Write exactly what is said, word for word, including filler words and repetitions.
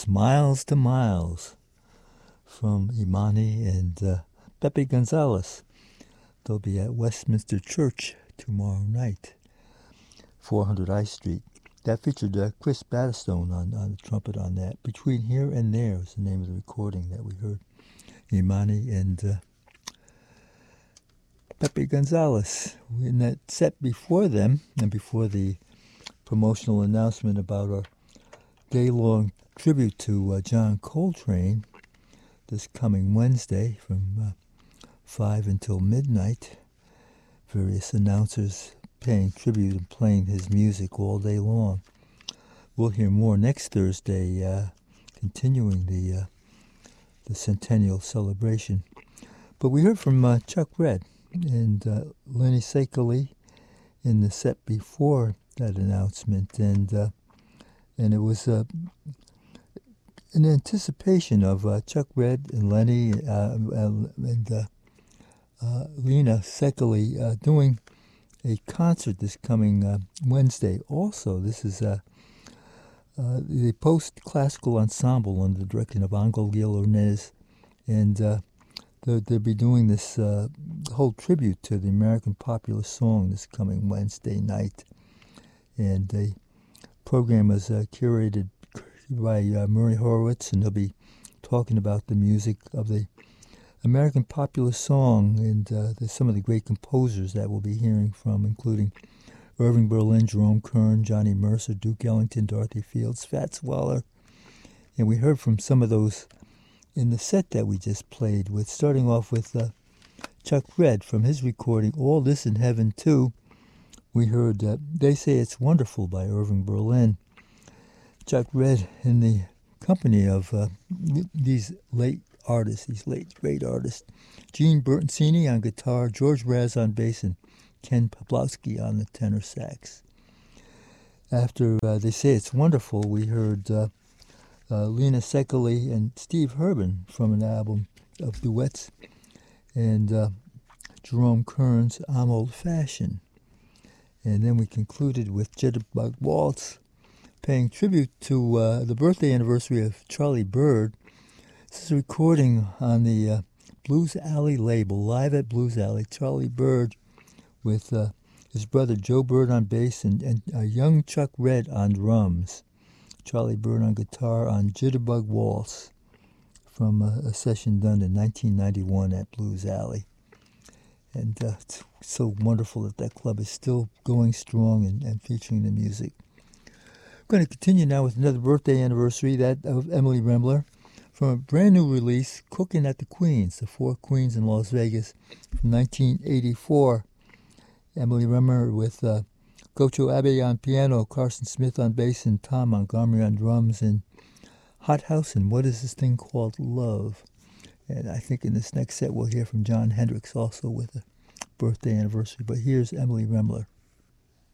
was Miles to Miles from Imani and uh, Pepe Gonzalez. They'll be at Westminster Church tomorrow night, four hundred I Street. That featured uh, Chris Battistone on, on the trumpet on that. Between Here and There was the name of the recording that we heard. Imani and uh, Pepe Gonzalez. In that set before them, and before the promotional announcement about our day-long tribute to uh, John Coltrane, this coming Wednesday from uh, five until midnight, various announcers paying tribute and playing his music all day long. We'll hear more next Thursday, uh, continuing the uh, the centennial celebration. But we heard from uh, Chuck Red and uh, Lenny Sekely in the set before that announcement, and uh, and it was uh, in anticipation of uh, Chuck Red and Lenny uh, and uh, uh, Lena Sekely uh, doing a concert this coming uh, Wednesday. Also, this is uh, uh, the Post-Classical Ensemble under the direction of Angel Gil Ornez, and uh, they'll, they'll be doing this uh, whole tribute to the American popular song this coming Wednesday night. And the program is uh, curated by uh, Murray Horowitz, and they'll be talking about the music of the American popular song, and uh, there's some of the great composers that we'll be hearing from, including Irving Berlin, Jerome Kern, Johnny Mercer, Duke Ellington, Dorothy Fields, Fats Waller. And we heard from some of those in the set that we just played, with starting off with uh, Chuck Red from his recording, All This in Heaven Too. We heard uh, They Say It's Wonderful by Irving Berlin. Chuck Red in the company of uh, these late artists, these late great artists. Gene Bertoncini on guitar, George Raz on bass, and Ken Pablowski on the tenor sax. After uh, They Say It's Wonderful, we heard uh, uh, Lena Sekely and Steve Herbin from an album of duets, and uh, Jerome Kern's I'm Old Fashioned. And then we concluded with Jitterbug Waltz, paying tribute to uh, the birthday anniversary of Charlie Byrd. This is a recording on the uh, Blues Alley label, live at Blues Alley. Charlie Byrd with uh, his brother Joe Byrd on bass and, and uh, young Chuck Red on drums. Charlie Byrd on guitar on Jitterbug Waltz from a, a session done in nineteen ninety-one at Blues Alley. And uh, it's so wonderful that that club is still going strong and, and featuring the music. We're going to continue now with another birthday anniversary, that of Emily Remler, from a brand new release, Cooking at the Queens, the Four Queens in Las Vegas, from nineteen eighty-four. Emily Remler with uh, Gocho Abe on piano, Carson Smith on bass, and Tom Montgomery on drums, and Hot House and What Is This Thing Called Love. And I think in this next set we'll hear from John Hendricks also with a birthday anniversary. But here's Emily Remler.